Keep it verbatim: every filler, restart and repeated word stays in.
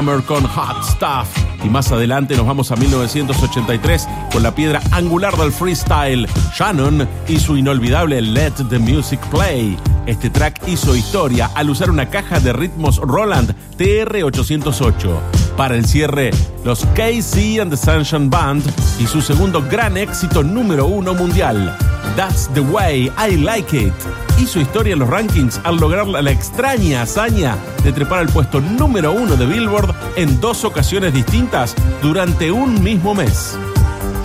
con Hot Stuff. Y más adelante nos vamos a mil novecientos ochenta y tres con la piedra angular del freestyle, Shannon y su inolvidable Let the Music Play. Este track hizo historia al usar una caja de ritmos Roland T R ochocientos ocho. Para el cierre, los K C and the Sunshine Band y su segundo gran éxito número uno mundial, That's the Way I Like It. Hizo historia en los rankings al lograr la extraña hazaña de trepar al puesto número uno de Billboard en dos ocasiones distintas durante un mismo mes.